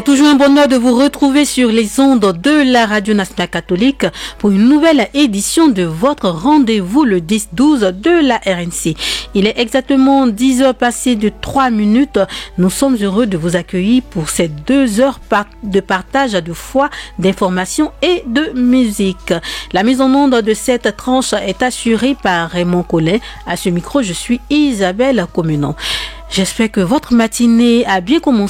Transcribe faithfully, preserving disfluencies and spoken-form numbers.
Toujours un bonheur de vous retrouver sur les ondes de la Radio Nationale Catholique pour une nouvelle édition de votre rendez-vous le dix douze de la R N C. Il est exactement dix heures passées de trois minutes. Nous sommes heureux de vous accueillir pour ces deux heures de partage de foi, d'information et de musique. La mise en onde de cette tranche est assurée par Raymond Collet. À ce micro, je suis Isabelle Comenon. J'espère que votre matinée a bien commencé